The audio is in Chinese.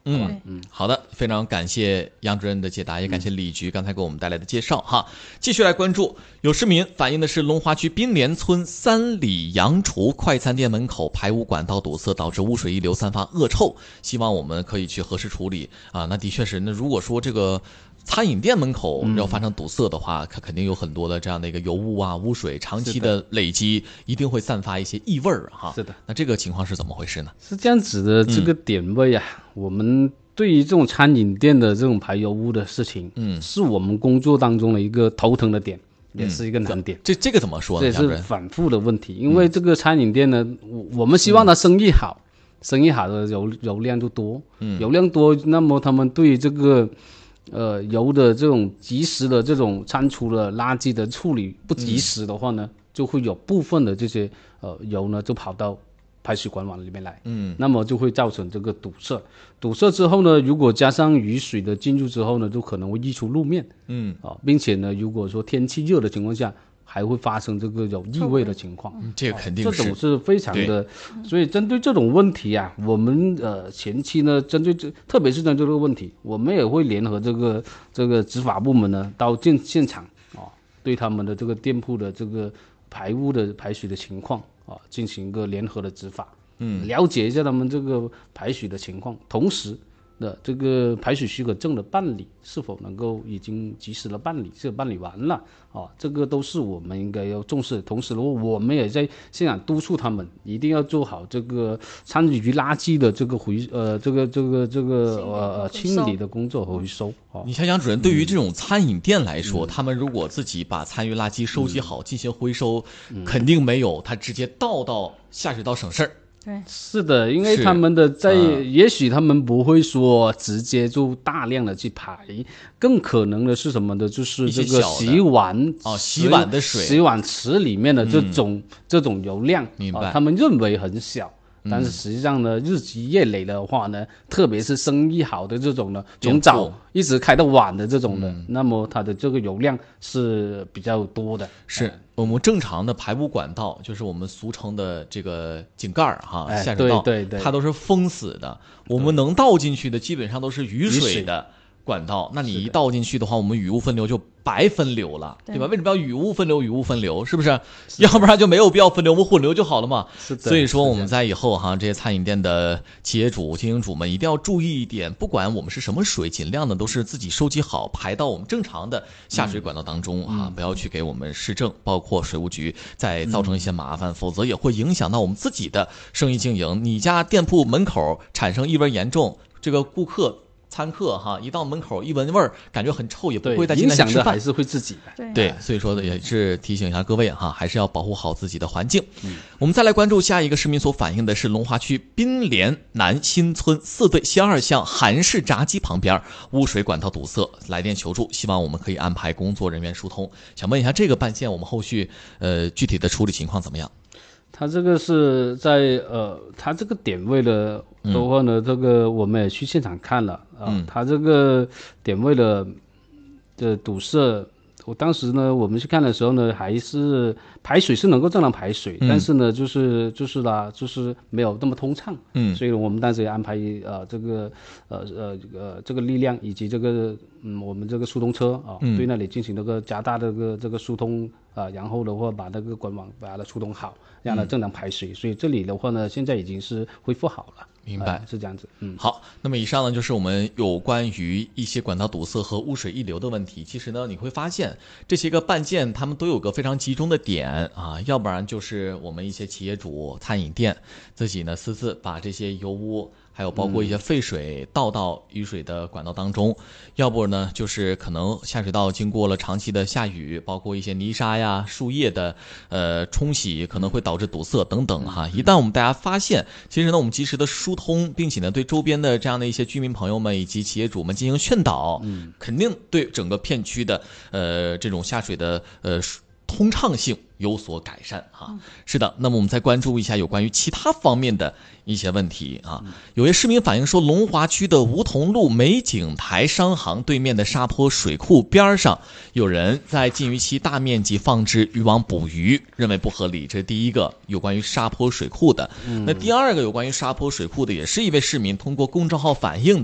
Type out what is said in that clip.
好的，非常感谢杨主任的解答，也感谢李局刚才给我们带来的介绍哈。继续来关注，有市民反映的是龙华区滨联村三里洋厨快餐店门口排污管道堵塞，导致污水溢流散发恶臭，希望我们可以去核实处理啊。那的确是，那如果说这个餐饮店门口要发生堵塞的话，它肯定有很多的这样的一个油污啊、污水，长期的累积一定会散发一些异味哈。 是的， 那这个情况是怎么回事呢？ 是这样子的，这个点位啊，我们对于这种餐饮店的这种排油污的事情，是我们工作当中的一个头疼的点，也是一个难点。 这个怎么说呢？ 这是反复的问题，因为这个餐饮店呢，我们希望它生意好，生意好的油量就多，油量多，那么他们对于这个油的这种及时的这种餐厨的垃圾的处理不及时的话呢，就会有部分的这些油呢就跑到排水管网里面来，那么就会造成这个堵塞。堵塞之后呢，如果加上雨水的进入之后呢，就可能会溢出路面，并且呢，如果说天气热的情况下，还会发生这个有异味的情况， 这个肯定是， 这种是非常的。所以针对这种问题啊，我们前期呢，针对特别是针对这个问题，我们也会联合这个执法部门呢到现场对他们的这个店铺的这个排污的排水的情况进行一个联合的执法，了解一下他们这个排水的情况，同时的这个排水许可证的办理是否能够已经及时的办理，是办理完了这个都是我们应该要重视的。同时的话，我们也在现场督促他们一定要做好这个餐饮局垃圾的这个清理的工作和回收。 你像杨主任，对于这种餐饮店来说，他们如果自己把餐余垃圾收集好进行回收，肯定没有他直接倒到下水道省事儿。 对，是的，因为他们的也许他们不会说直接就大量的去排，更可能的是什么的，就是这个洗碗的水、 洗碗池里面的这种油量， 明白？ 他们认为很小。但是实际上呢，日积月累的话呢，特别是生意好的这种呢，从早一直开到晚的这种的，那么它的这个油量是比较多的。 是我们正常的排污管道，就是我们俗称的这个井盖下水道， 对， 它都是封死的。我们能倒进去的基本上都是雨水的管道，那你一倒进去的话，我们雨污分流就白分流了，对吧？为什么要雨污分流？雨污分流是不是？要不然就没有必要分流，我们混流就好了嘛。所以说我们在以后这些餐饮店的企业主、经营主们一定要注意一点，不管我们是什么水，尽量的都是自己收集好，排到我们正常的下水管道当中不要去给我们市政包括水务局再造成一些麻烦，否则也会影响到我们自己的生意经营。你家店铺门口产生异味严重，这个顾客餐客一到门口一闻味儿，感觉很臭，也不会再进来吃饭， 影响的还是会自己的。 对，所以说也是提醒一下各位还是要保护好自己的环境。我们再来关注下一个市民所反映的是龙华区滨联南新村4对西2巷韩式炸鸡旁边污水管道堵塞，来电求助，希望我们可以安排工作人员疏通。想问一下这个办件我们后续具体的处理情况怎么样？ 他这个是在他这个点位的话呢，这个我们也去现场看了他这个点位的堵塞，我当时呢我们去看的时候呢，还是排水是能够正常排水，但是呢就是没有那么通畅，所以我们当时也安排这个力量以及这个我们这个疏通车对那里进行这个加大这个疏通然后的话把那个管网把它疏通好，让它正常排水，所以这里的话呢现在已经是恢复好了。 明白， 是这样子。 好，那么以上呢就是我们有关于一些管道堵塞和污水溢流的问题。其实呢你会发现这些个办件他们都有个非常集中的点要不然就是我们一些企业主、餐饮店自己呢私自把这些油污还有包括一些废水倒到雨水的管道当中，要不呢就是可能下水道经过了长期的下雨，包括一些泥沙呀、树叶的冲洗，可能会导致堵塞等等一旦我们大家发现，其实呢我们及时的疏通，并且呢对周边的这样的一些居民朋友们以及企业主们进行劝导，肯定对整个片区的这种下水的通畅性有所改善是的，那么我们再关注一下有关于其他方面的一些问题有些市民反映说，龙华区的梧桐路美景台商行对面的沙坡水库边上，有人在禁渔期大面积放置渔网捕鱼，认为不合理。这是第一个有关于沙坡水库的。那第二个有关于沙坡水库的，也是一位市民通过公众号反映的。